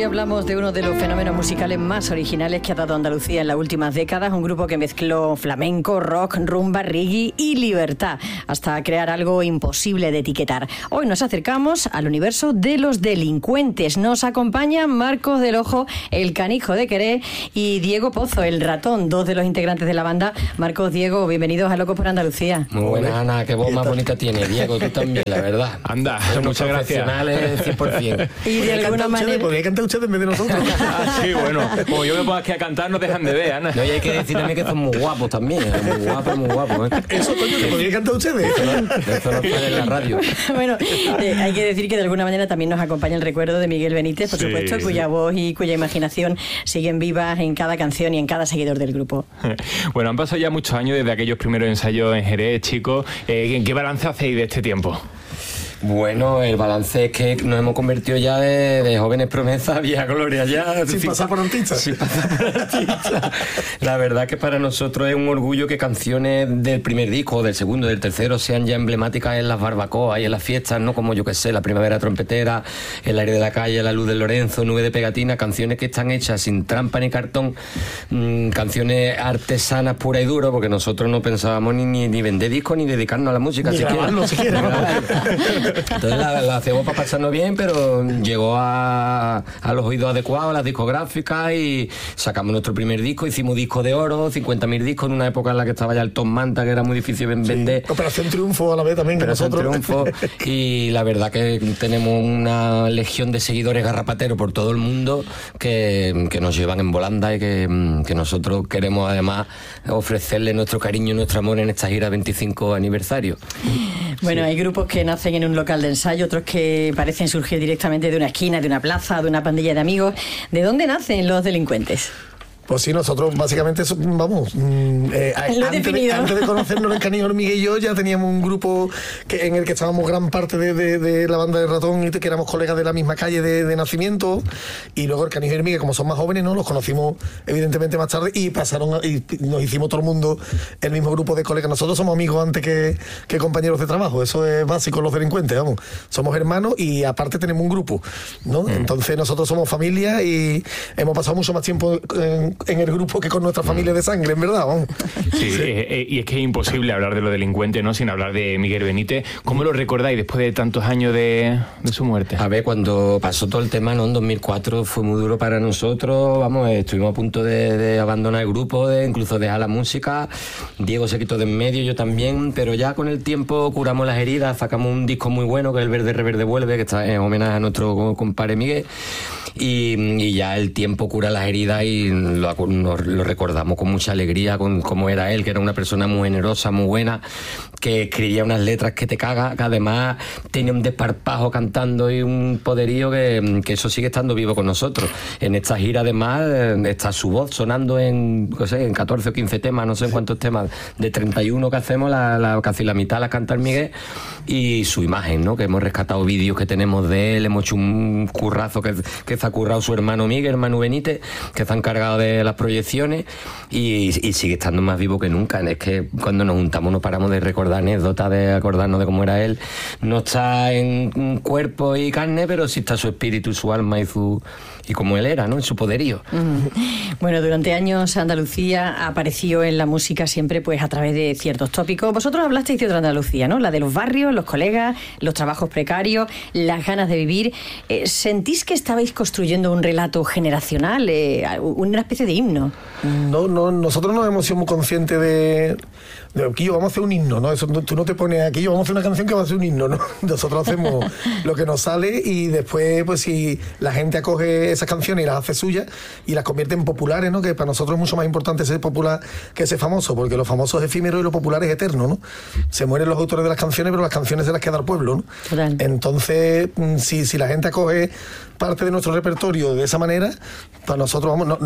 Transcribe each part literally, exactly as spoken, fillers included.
Hoy hablamos de uno de los fenómenos musicales más originales que ha dado Andalucía en las últimas décadas, un grupo que mezcló flamenco, rock, rumba, reggae y libertad, hasta crear algo imposible de etiquetar. Hoy nos acercamos al universo de los delincuentes. Nos acompañan Marcos del Ojo, el canijo de Queré, y Diego Pozo, el ratón, dos de los integrantes de la banda. Marcos, Diego, bienvenidos a Locos por Andalucía. Muy buena, Ana, qué voz más bonita tiene. Diego, tú también, la verdad. Anda, Son muchas gracias. cien por ciento. Y de alguna manera... Podría cantar usted en vez de nosotros. Ah, sí, bueno, como yo me pongo aquí a cantar, no dejan de ver, Ana. No, y hay que decir también que son muy guapos también. Muy guapos, muy guapos. ¿eh? Eso, coño, que podría cantar ustedes. Eso no sale en la radio. Bueno, eh, hay que decir que de alguna manera también nos acompaña el recuerdo de Miguel Benítez, por Sí, supuesto, sí. cuya voz y cuya imaginación siguen vivas en cada canción y en cada seguidor del grupo. Bueno, han pasado ya muchos años desde aquellos primeros ensayos en Jerez, chicos. Eh, ¿Qué balance hacéis de este tiempo? Bueno, el balance es que nos hemos convertido ya de, de jóvenes promesas a vieja gloria ya. Sin pasar por artistas. Sin pasar por artistas. La verdad que para nosotros es un orgullo que canciones del primer disco, del segundo, del tercero sean ya emblemáticas en las barbacoas y en las fiestas, ¿no? Como yo que sé, La Primavera Trompetera, El aire de la calle, La luz de Lorenzo, Nube de pegatina, canciones que están hechas sin trampa ni cartón, mmm, canciones artesanas pura y duro, porque nosotros no pensábamos ni, ni, ni vender discos ni dedicarnos a la música Ni siquiera. grabarlo siquiera. Entonces la, la hacemos para pasarnos bien, pero llegó a, a los oídos adecuados, a las discográficas, y sacamos nuestro primer disco, hicimos disco de oro, cincuenta mil discos en una época en la que estaba ya el Tom Manta, que era muy difícil vender. Sí. Operación Triunfo a la vez también, que Operación nosotros. Triunfo, y la verdad que tenemos una legión de seguidores garrapateros por todo el mundo que, que nos llevan en volanda y que, que nosotros queremos además ofrecerle nuestro cariño y nuestro amor en esta gira veinticinco aniversario. Bueno, Sí. hay grupos que nacen en un local de ensayo, otros que parecen surgir directamente de una esquina, de una plaza, de una pandilla de amigos. ¿De dónde nacen los delincuentes? Pues sí, nosotros básicamente, so- vamos, mm, eh, Lo he antes, de, definido. antes de conocernos el Canijo, Miguel y yo, ya teníamos un grupo que, en el que estábamos gran parte de, de, de la banda de Ratón, y que éramos colegas de la misma calle de, de nacimiento, y luego el Canijo y el Miguel, como son más jóvenes, ¿no? Los conocimos evidentemente más tarde y pasaron a- y nos hicimos todo el mundo el mismo grupo de colegas. Nosotros somos amigos antes que, que compañeros de trabajo, eso es básico en los delincuentes, vamos. Somos hermanos y aparte tenemos un grupo, ¿no? Entonces nosotros somos familia y hemos pasado mucho más tiempo en, en el grupo que con nuestra familia de sangre, en verdad, vamos. Sí, eh, eh, y es que es imposible hablar de los delincuentes, ¿no?, sin hablar de Miguel Benítez. ¿Cómo lo recordáis después de tantos años de, de su muerte? A ver, cuando pasó todo el tema, ¿no?, en dos mil cuatro fue muy duro para nosotros, vamos, estuvimos a punto de, de abandonar el grupo, de incluso dejar la música. Diego se quitó de en medio, yo también, pero ya con el tiempo curamos las heridas, sacamos un disco muy bueno que es El Verde Reverde Vuelve, que está en homenaje a nuestro compadre Miguel, y, y ya el tiempo cura las heridas y lo, nos, lo recordamos con mucha alegría, con cómo era él, que era una persona muy generosa, muy buena, que escribía unas letras que te caga, que además tenía un desparpajo cantando y un poderío que, que eso sigue estando vivo con nosotros. En esta gira además está su voz sonando en, no sé, en catorce o quince temas, no sé en cuántos temas, de treinta y uno que hacemos, la, la, casi la mitad la canta el Miguel, y su imagen, ¿no?, que hemos rescatado vídeos que tenemos de él, hemos hecho un currazo que, que se ha currado su hermano Miguel, Manu Benítez, que se ha encargado de las proyecciones, y, y sigue estando más vivo que nunca. Es que cuando nos juntamos no paramos de recordar anécdotas, de acordarnos de cómo era él. No está en cuerpo y carne, pero sí está su espíritu, su alma y su y como él era, ¿no?, en su poderío. Mm. Bueno, durante años Andalucía apareció en la música siempre pues a través de ciertos tópicos. Vosotros hablasteis de otra Andalucía, ¿no?, la de los barrios, los colegas, los trabajos precarios, las ganas de vivir. Eh, ¿Sentís que estabais construyendo un relato generacional, eh, una especie de himno? No, no, nosotros no hemos sido muy conscientes de, de aquí vamos a hacer un himno, ¿no? Eso, tú no te pones aquí, vamos a hacer una canción que va a ser un himno, ¿no? Nosotros hacemos lo que nos sale y después, pues si la gente acoge esas canciones y las hace suyas y las convierte en populares, ¿no? Que para nosotros es mucho más importante ser popular que ser famoso, porque lo famoso es efímero y lo popular es eterno, ¿no? Se mueren los autores de las canciones, pero las canciones se las queda el pueblo, ¿no? Total. Entonces, si, si la gente acoge parte de nuestro repertorio de esa manera, para nosotros, vamos, no, no lo hemos hecho con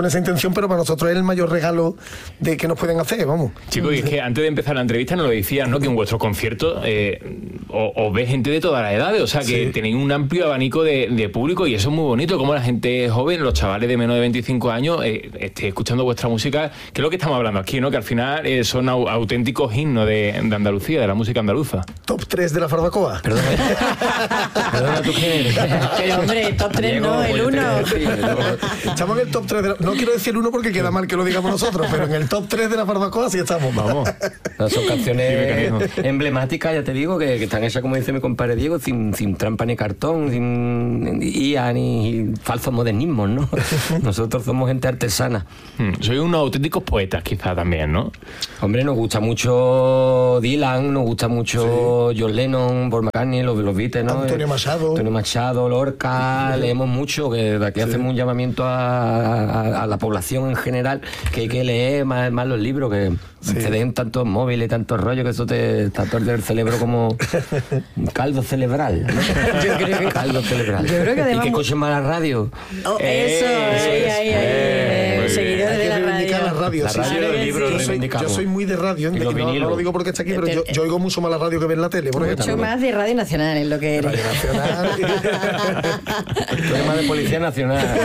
con esa intención, pero para nosotros es el mayor regalo de que nos pueden hacer, vamos. Chicos, y es que antes de empezar la entrevista nos lo decían, ¿no? Que en vuestros conciertos eh, os, os ve gente de todas las edades, o sea que sí. tenéis un amplio abanico de, de público y eso es muy bonito, como la gente joven, los chavales de menos de veinticinco años, eh, esté escuchando vuestra música, que es lo que estamos hablando aquí, ¿no? Que al final eh, son au, auténticos himnos de, de Andalucía, de la música andaluza. Top tres de la barbacoa. Perdona. Perdona, ¿tú quién eres? Pero hombre, top tres Diego, no, el uno. Estamos en el top tres de la... No quiero decir uno porque queda mal que lo digamos nosotros, pero en el top tres de la barbacoa sí estamos. Vamos. No, son canciones emblemáticas, ya te digo, que, que están hechas, como dice mi compadre Diego, sin, sin trampa ni cartón, sin I A ni falsos modernismos, ¿no? Nosotros somos gente artesana. Hmm. Soy unos auténticos poetas, quizá también, ¿no? Hombre, nos gusta mucho Dylan, nos gusta mucho sí. John Lennon, Paul McCartney, los, los Beatles, ¿no? Antonio Machado. Antonio Machado, Lorca, sí. leemos mucho, que de aquí sí. hacemos un llamamiento a, a, a la población en general, que hay que leer más, más los libros, que sí. se den tantos móviles, tantos rollos, que eso te está torciendo el cerebro como caldo cerebral, ¿no? Yo creo que... caldo cerebral. Yo creo que además... Y que escuchen más la radio. Oh, eso, eh, ahí, ahí, ahí. Eh, seguidores de la radio. La radio, la sí, radio sí, del libro yo, soy, yo soy muy de radio, y no, no lo digo porque está aquí, pero yo, yo oigo mucho más la radio que ver la tele. Por mucho ejemplo. más de Radio Nacional es lo que eres. Radio Nacional. Tú eres más de Policía Nacional.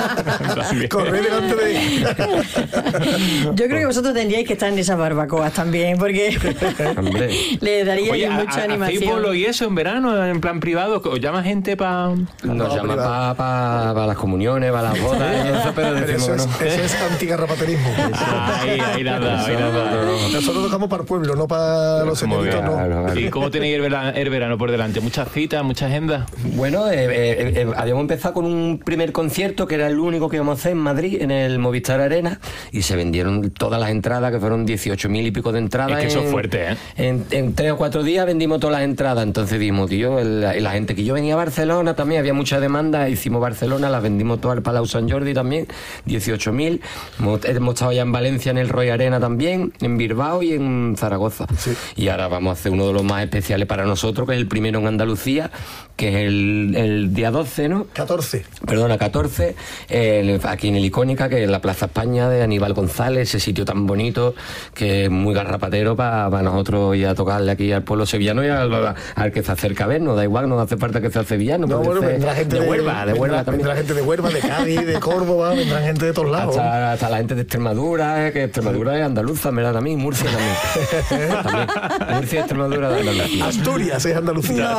Corre delante de... Yo creo que vosotros tendríais que estar en esas barbacoas también, porque le daría Oye, mucha a, animación. ¿hacéis bolo y eso en verano, en plan privado? ¿Os llama gente para...? Nos no, llama para pa, pa las comuniones, para las bodas, eso, pero, pero decimos eso, que no. es, eso es antigarrapaterismo. Ahí, ahí nada, ahí nada. Nosotros tocamos para el pueblo, no para los señoritos, no. Claro, claro. ¿Y cómo tenéis el verano, el verano por delante? ¿Muchas citas, muchas agendas? Bueno, eh, eh, eh, habíamos empezado con un primer concierto que era el único que íbamos a hacer en Madrid, en el Movistar Arena, y se vendieron todas las entradas, que fueron dieciocho mil y pico de entradas. Es que eso en, es fuerte, ¿eh? En, en tres o cuatro días vendimos todas las entradas. Entonces dijimos, tío, el, la gente que yo venía a Barcelona también, había mucha demanda, hicimos Barcelona, las vendimos todas al Palau Sant Jordi también, dieciocho mil. Hemos, hemos estado ya en Valencia, en el Roy Arena también, en Bilbao y en Zaragoza. Sí. Y ahora vamos a hacer uno de los más especiales para nosotros, que es el primero en Andalucía, que es el, el día doce, ¿no? catorce. Perdona, catorce, eh, aquí en el Icónica, que es la Plaza España de Aníbal González, ese sitio tan bonito, que es muy garrapatero para pa nosotros ir a tocarle aquí al pueblo sevillano y al, al que se acerca a vernos. Da igual, no hace falta que sea sevillano. No, bueno, ser, vendrá gente de, de Huelva, de Huelva también. Vendrá gente de Huelva, de Cádiz, de Córdoba, vendrá gente de todos lados. Hasta, hasta la gente de Extremadura, eh, que Extremadura es andaluza, ¿verdad? También, Murcia también. también. Murcia y Extremadura de Andalucía. Asturias es Andalucía.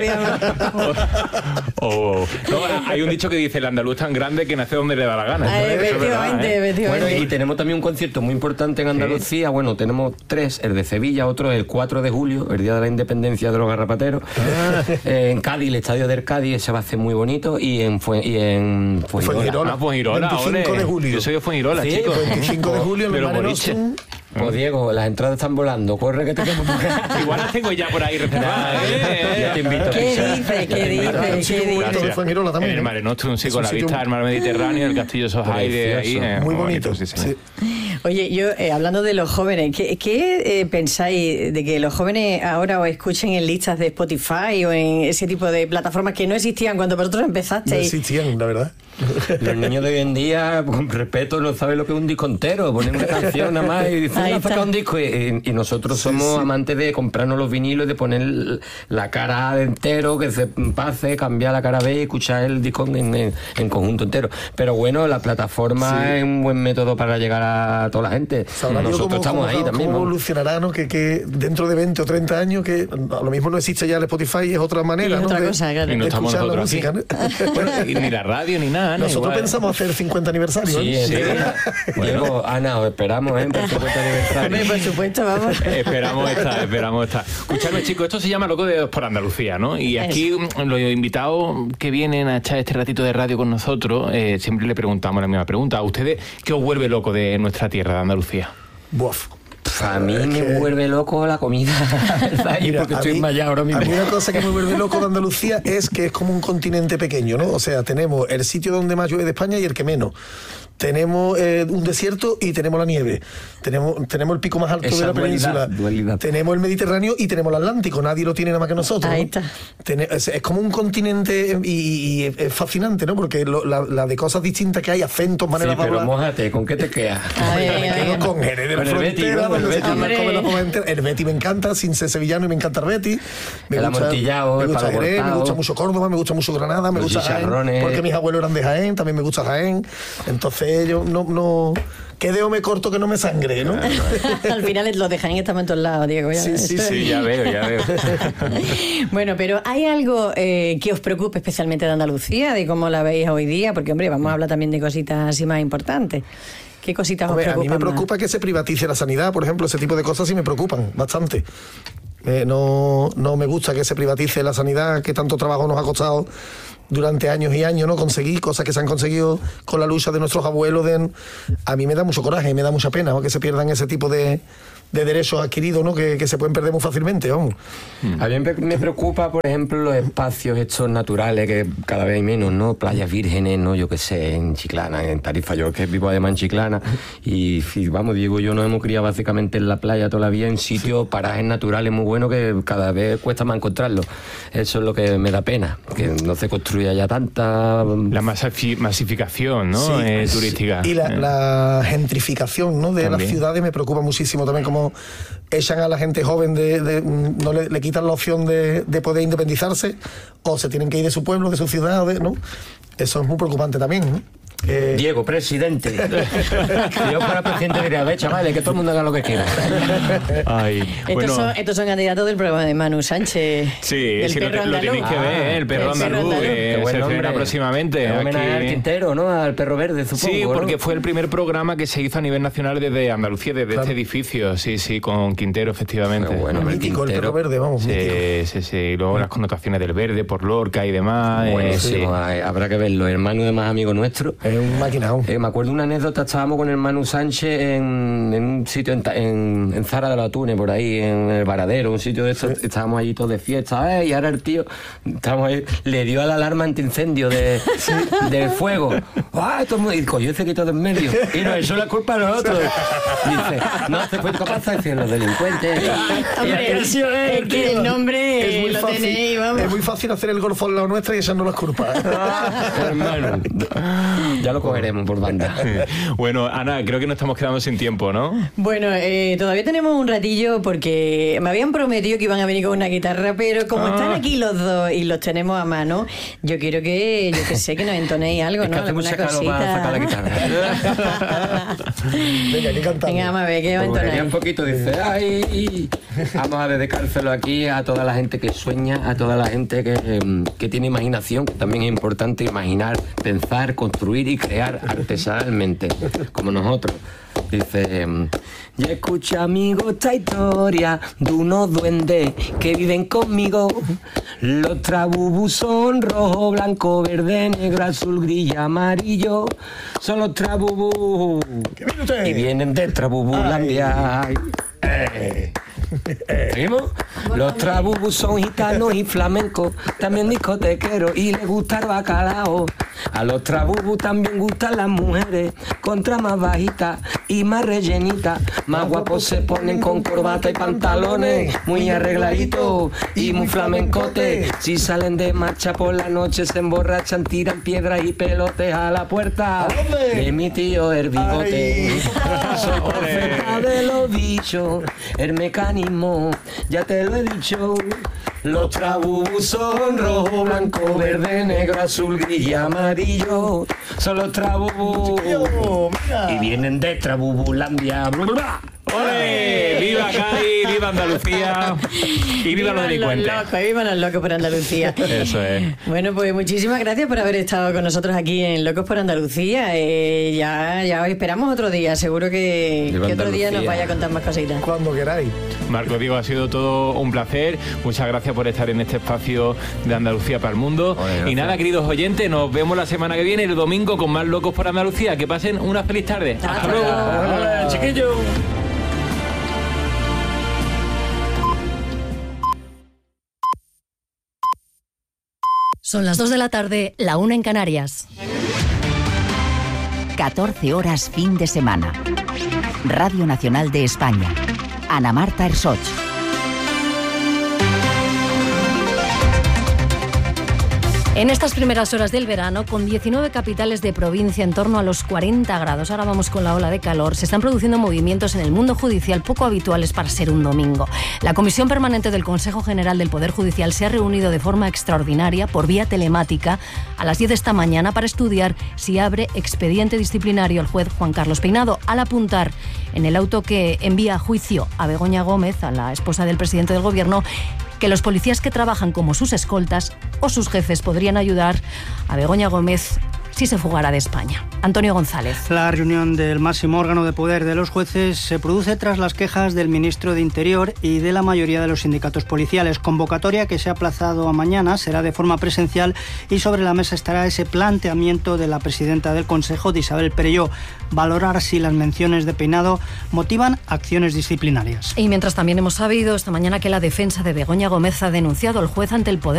No, oh, oh. No, hay un dicho que dice, el andaluz tan grande que nace donde le da la gana. Ay, efectivamente, verdad, ¿eh? efectivamente. Bueno, y tenemos también un concierto muy importante en Andalucía. Sí. Bueno, tenemos tres, el de Sevilla, otro el cuatro de julio, el día de la independencia de los garrapateros. Ah. Eh, en Cádiz, el estadio del Cádiz, ese va a ser muy bonito. Y en, Fue, y en Fuengirola. Ah, Fuengirola, veinticinco de julio. Yo soy de Fuengirola, sí, chicos. veinticinco de julio, pero el boliche. Pues Diego, las entradas están volando, corre que te quemo. Igual las tengo ya por ahí reservadas. ¿eh? Yo te invito. ¿Qué dice? ¿Qué dice? ¿Qué dice? En el Mare Nostrum, sí, con la vista al mar Mediterráneo, el castillo Sojai de ahí. Eh, muy bonito. Sí, sí. Oye, yo eh, hablando de los jóvenes, ¿qué, qué eh, pensáis de que los jóvenes ahora os escuchen en listas de Spotify o en ese tipo de plataformas que no existían cuando vosotros empezasteis? No existían, la verdad. Los niños de hoy en día, con respeto, no saben lo que es un disco entero. Ponen una canción nada más y dicen, a sacar un disco. Y, y nosotros somos sí, sí. amantes de comprarnos los vinilos y de poner la cara A entero, que se pase, cambiar la cara B y escuchar el disco en, en, en conjunto entero. Pero bueno, la plataforma sí. es un buen método para llegar a toda la gente. Sabrá nosotros cómo, estamos cómo, ahí cómo también. ¿Cómo evolucionará, ¿no? Que, que dentro de veinte o treinta años, que a lo mismo no existe ya el Spotify, es otra manera, es ¿no? Otra de, cosa, claro. Y no de estamos escuchar la música, ¿no? Bueno, y ni la radio ni nada, ¿no? Nosotros Igual. pensamos hacer cincuenta aniversarios. Sí, ¿eh? sí. Bueno, Ana, os esperamos, ¿eh? Por cincuenta aniversario. Por supuesto, vamos. Esperamos estar, esperamos estar. Escuchadme, chicos, esto se llama Loco de por Andalucía, ¿no? Y aquí Eso. los invitados que vienen a echar este ratito de radio con nosotros, eh, siempre le preguntamos la misma pregunta. ¿A ustedes qué os vuelve loco de nuestra tierra, de Andalucía? Buf. A mí me que... vuelve loco la comida, ¿verdad? Mira, porque estoy enmayado ahora mismo. A mí una cosa que me vuelve loco de Andalucía es que es como un continente pequeño, ¿no? O sea, tenemos el sitio donde más llueve de España y el que menos. tenemos eh, un desierto y tenemos la nieve. Tenemos, tenemos el pico más alto Esa de la dualidad, península. dualidad. Tenemos el Mediterráneo y tenemos el Atlántico. Nadie lo tiene nada más que nosotros. Ahí ¿no? está. Tene- es, es como un continente y, y es, es fascinante, ¿no? Porque lo, la, la de cosas distintas que hay, acentos, Sí, maneras de pero hablar. mójate, ¿con qué te quedas? A ver, Me a quedo ver. con Jerez de la Con el Betis, Frontera, ¿no? El donde se Betis. llama Hombre. Come la Poma entera. El Betis me encanta, sin ser sevillano, y me encanta el Betis. Me El gusta, amontillado, me el gusta palo Jerez, me cortado. gusta mucho Córdoba, me gusta mucho Granada, me Los gusta Jaén, chicharrones. porque mis abuelos eran de Jaén, también me gusta Jaén. Entonces yo no, no ¿qué dedo me corto que no me sangre, no? Al final los de Jaén están en todos lados, Diego. ya Sí, ves. sí, Sí, ya veo, ya veo. Bueno, pero ¿hay algo eh, que os preocupe especialmente de Andalucía, de cómo la veis hoy día? Porque, hombre, vamos a hablar también de cositas así más importantes. ¿Qué cositas Hombre, os a mí preocupan me más? preocupa que se privatice la sanidad, por ejemplo, ese tipo de cosas sí me preocupan bastante. Eh, no, no me gusta que se privatice la sanidad, que tanto trabajo nos ha costado durante años y años, ¿no? Conseguir cosas que se han conseguido con la lucha de nuestros abuelos. De, a mí me da mucho coraje y me da mucha pena, ¿no? Que se pierdan ese tipo de, de derechos adquiridos, ¿no? Que, que se pueden perder muy fácilmente, vamos. A mí me me preocupa, por ejemplo, los espacios estos naturales, que cada vez hay menos, ¿no? Playas vírgenes, ¿no? Yo qué sé, en Chiclana, en Tarifa, yo que vivo además en Chiclana. Y, y vamos, Diego y yo nos hemos criado básicamente en la playa todavía, en sitios, parajes naturales muy buenos que cada vez cuesta más encontrarlos. Eso es lo que me da pena, que no se construya ya tanta... La masifi- masificación, ¿no? Sí, Eh, sí. turística. Y la, Eh. la gentrificación, ¿no? De También. las ciudades me preocupa muchísimo también, como echan a la gente joven, de, de- no le, le quitan la opción de, de poder independizarse, o se tienen que ir de su pueblo, de su ciudad, de- ¿no? Eso es muy preocupante también, ¿no? Eh, Diego, presidente. Si yo fuera presidente diría, ve, chavales, que todo el mundo haga lo que quiera. Ay, Estos, bueno, son, estos son candidatos del programa de Manu Sánchez. sí, del sí, lo, perro te- lo andaluz. tenéis que ver, ¿eh? El perro El perro andaluz, andaluz. que Qué buen se nombre. celebra próximamente. En homenaje aquí. al Quintero, ¿no? Al perro verde, supongo. Sí, ¿no? porque fue el primer programa que se hizo a nivel nacional desde Andalucía, desde este edificio. Sí, sí, con Quintero, efectivamente. Qué bueno, hombre, mítico, el Quintero. perro verde, vamos, mítico. Sí, sí, sí. Y luego las connotaciones del verde por Lorca y demás. eh, Buenísimo, sí. ay, habrá que verlo. Hermano de más amigo nuestro. Es un maquinado. Eh, me acuerdo una anécdota, estábamos con el Manu Sánchez en, en un sitio en, Ta- en, en Zara de la Tune, por ahí, en el Varadero, un sitio de estos, estábamos allí todos de fiesta, eh, y ahora el tío, estábamos ahí, le dio a la alarma antiincendio de, del fuego. ¡Ah, todo el mundo! Y cogió se quitó de en medio. Y nos echó la culpa a nosotros. Dice, no hace fue capaz de decir los delincuentes. Hombre, Y aquel tío, eh, es que el nombre Es muy lo fácil, tenéis, vamos. es muy fácil hacer el golfo al lado nuestra y echarnos las culpas. hermano, ya lo cogeremos por banda. Bueno, Ana, creo que nos estamos quedando sin tiempo, ¿no? Bueno, eh, todavía tenemos un ratillo porque me habían prometido que iban a venir con una guitarra, pero como Ah. están aquí los dos y los tenemos a mano, yo quiero que, yo que sé, que nos entonéis algo, Es que ¿no? hace Alguna mucha calor para sacar la guitarra. Venga, hay que cantar. Venga, vamos a ver, ¿qué va a Como entonar? un poquito, dice, ay, vamos a dedicárselo aquí a toda la gente que sueña, a toda la gente que, em, que tiene imaginación, que también es importante imaginar, pensar, construir y crear artesanalmente, como nosotros. Dice, em, ya escucha amigo esta historia de unos duendes que viven conmigo. Los trabubus son rojo, blanco, verde, negro, azul, gris, amarillo. Son los trabubus ¿Qué viene usted? y vienen de Trabubulandia. Ay. Eh. ¿Seguimos? Los trabubus son gitanos y flamencos, también discotequeros y les gusta el bacalao. A los trabubus también gustan las mujeres, contra más bajitas y más rellenitas. Más guapos se ponen con corbata y pantalones, muy arregladitos y muy flamencotes. Si salen de marcha por la noche se emborrachan, tiran piedras y pelotes a la puerta ¿A dónde? de mi tío el bigote. Ay. Soy profeta de los bichos, el mecanismo, ya te lo he dicho. Los trabubus son rojo, blanco, verde, negro, azul, gris y amarillo. Son los trabubus Chiquillo, mira. y vienen de Trabubulandia. ¡Ole! ¡Viva Cádiz! ¡Viva Andalucía! ¡Y viva los Vivan delincuentes! locos, vivan los locos por Andalucía. Eso es. Bueno, pues muchísimas gracias por haber estado con nosotros aquí en Locos por Andalucía. Eh, ya, ya os esperamos otro día. Seguro que, Viva que otro día nos Andalucía. vaya a contar más cositas. Cuando queráis. Marco, Diego, ha sido todo un placer. Muchas gracias por estar en este espacio de Andalucía para el mundo. Oye, gracias. Y nada, queridos oyentes, nos vemos la semana que viene, el domingo, con más Locos por Andalucía. Que pasen una feliz tarde. Hasta, Hasta luego. luego. Hola, chiquillos. Son las dos de la tarde, la una en Canarias. catorce horas fin de semana. Radio Nacional de España. Ana Marta Ersoch. En estas primeras horas del verano, con diecinueve capitales de provincia en torno a los cuarenta grados, ahora vamos con la ola de calor, se están produciendo movimientos en el mundo judicial poco habituales para ser un domingo. La Comisión Permanente del Consejo General del Poder Judicial se ha reunido de forma extraordinaria, por vía telemática, a las diez de esta mañana para estudiar si abre expediente disciplinario el juez Juan Carlos Peinado, al apuntar en el auto que envía a juicio a Begoña Gómez, a la esposa del presidente del Gobierno, que los policías que trabajan como sus escoltas o sus jefes podrían ayudar a Begoña Gómez si se fugara de España. Antonio González. La reunión del máximo órgano de poder de los jueces se produce tras las quejas del ministro de Interior y de la mayoría de los sindicatos policiales. Convocatoria que se ha aplazado a mañana, será de forma presencial y sobre la mesa estará ese planteamiento de la presidenta del Consejo, de Isabel Perelló, valorar si las menciones de Peinado motivan acciones disciplinarias. Y mientras también hemos sabido esta mañana que la defensa de Begoña Gómez ha denunciado al juez ante el Poder